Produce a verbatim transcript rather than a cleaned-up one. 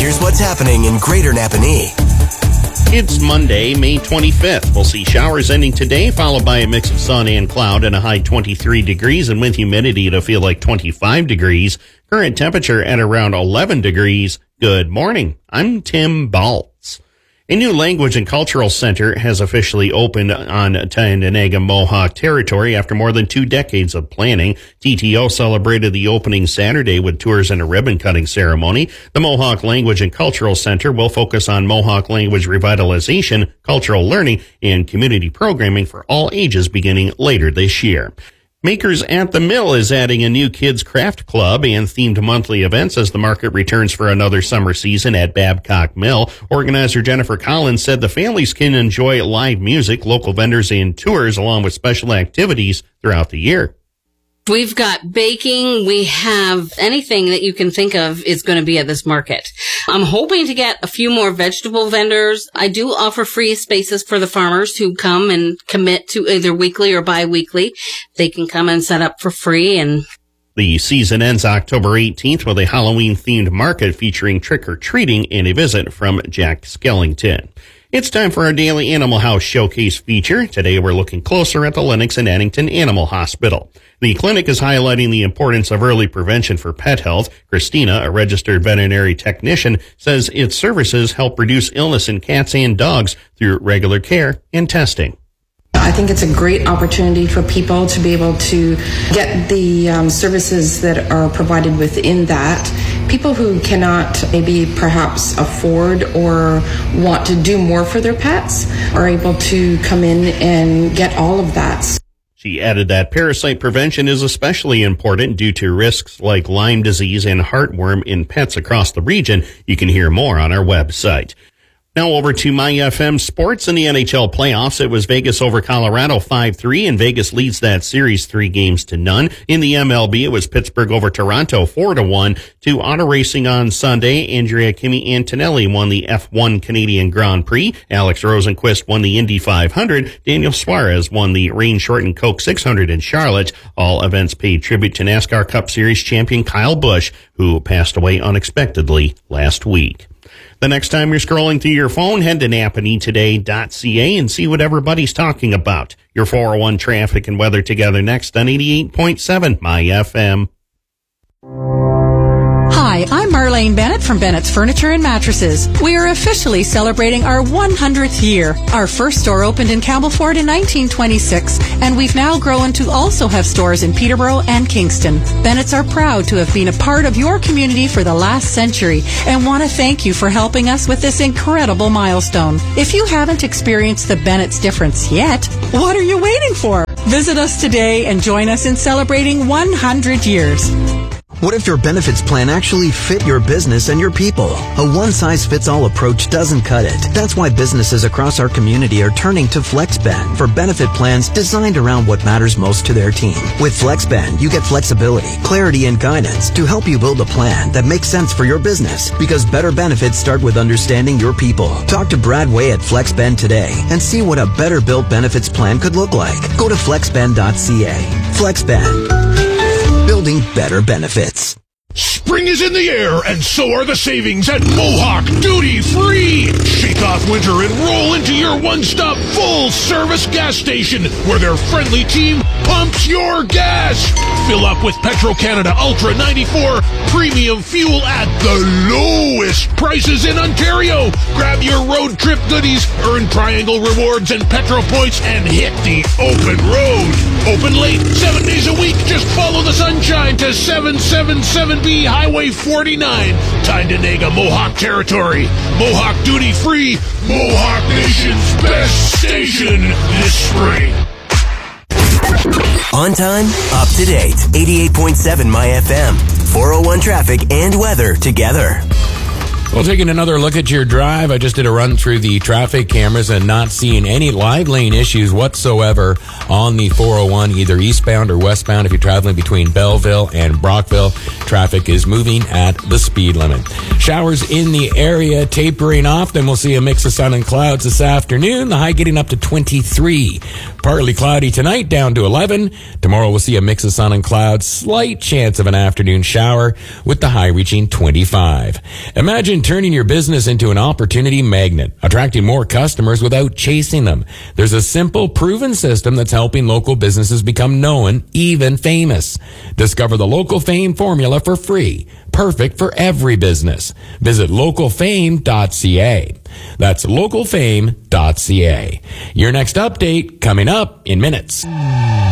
here's what's happening in Greater Napanee. It's Monday, May twenty-fifth. We'll see showers ending today, followed by a mix of sun and cloud and a high twenty-three degrees, and with humidity to feel like twenty-five degrees. Current temperature at around eleven degrees. Good morning. I'm Tim Baltz. A new language and cultural center has officially opened on Tyendinaga Mohawk territory after more than two decades of planning. T T O celebrated the opening Saturday with tours and a ribbon-cutting ceremony. The Mohawk Language and Cultural Center will focus on Mohawk language revitalization, cultural learning, and community programming for all ages beginning later this year. Makers at the Mill is adding a new kids craft club and themed monthly events as the market returns for another summer season at Babcock Mill. Organizer Jennifer Collins said the families can enjoy live music, local vendors, and tours along with special activities throughout the year. We've got baking. We have anything that you can think of is going to be at this market. I'm hoping to get a few more vegetable vendors. I do offer free spaces for the farmers who come and commit to either weekly or bi-weekly. They can come and set up for free. And the season ends October eighteenth with a Halloween-themed market featuring trick-or-treating and a visit from Jack Skellington. It's time for our daily Animal House Showcase feature. Today we're looking closer at the Lennox and Addington Animal Hospital. The clinic is highlighting the importance of early prevention for pet health. Christina, a registered veterinary technician, says its services help reduce illness in cats and dogs through regular care and testing. I think it's a great opportunity for people to be able to get the um, services that are provided within that. People who cannot maybe perhaps afford or want to do more for their pets are able to come in and get all of that. She added that parasite prevention is especially important due to risks like Lyme disease and heartworm in pets across the region. You can hear more on our website. Now over to My F M Sports in the N H L playoffs. It was Vegas over Colorado five three, and Vegas leads that series three games to none. In the M L B, it was Pittsburgh over Toronto four to one. To auto racing on Sunday, Andrea Kimi Antonelli won the F one Canadian Grand Prix. Alex Rosenquist won the Indy five hundred. Daniel Suarez won the rain-shortened Coke six hundred in Charlotte. All events paid tribute to NASCAR Cup Series champion Kyle Busch, who passed away unexpectedly last week. The next time you're scrolling through your phone, head to Napanee Today dot C A and see what everybody's talking about. Your four oh one traffic and weather together next on eighty-eight point seven My F M. Hi, I'm Marlene Bennett from Bennett's Furniture and Mattresses. We are officially celebrating our one hundredth year. Our first store opened in Campbellford in nineteen twenty-six, and we've now grown to also have stores in Peterborough and Kingston. Bennett's are proud to have been a part of your community for the last century and want to thank you for helping us with this incredible milestone. If you haven't experienced the Bennett's difference yet, what are you waiting for? Visit us today and join us in celebrating one hundred years. What if your benefits plan actually fit your business and your people? A one-size-fits-all approach doesn't cut it. That's why businesses across our community are turning to FlexBend for benefit plans designed around what matters most to their team. With FlexBend, you get flexibility, clarity, and guidance to help you build a plan that makes sense for your business, because better benefits start with understanding your people. Talk to Brad Way at FlexBend today and see what a better-built benefits plan could look like. Go to flexbend dot C A. FlexBend. Building better benefits. Spring is in the air, and so are the savings at Mohawk Duty Free. Shake off winter and roll into your one-stop full-service gas station, where their friendly team pumps your gas. Fill up with Petro-Canada Ultra ninety-four premium fuel at the lowest prices in Ontario. Grab your road trip goodies, earn Triangle rewards and Petro points, and hit the open road. Open late, seven days a week. Just follow the sunshine to seven seventy-seven B Highway forty-nine, Tyendinaga, Mohawk Territory. Mohawk Duty Free, Mohawk Nation's best station this spring. On time, up to date. eighty-eight point seven My F M. four oh one traffic and weather together. Well, taking another look at your drive, I just did a run through the traffic cameras and not seeing any live lane issues whatsoever on the four oh one, either eastbound or westbound. If you're traveling between Belleville and Brockville, traffic is moving at the speed limit. Showers in the area tapering off. Then we'll see a mix of sun and clouds this afternoon. The high getting up to twenty-three. Partly cloudy tonight, down to eleven. Tomorrow we'll see a mix of sun and clouds. Slight chance of an afternoon shower with the high reaching twenty-five. Imagine turning your business into an opportunity magnet, attracting more customers without chasing them. There's a simple, proven system that's helping local businesses become known, even famous. Discover the Local Fame formula for free. Perfect for every business. Visit local fame dot c a. That's local fame dot c a. Your next update coming up in minutes.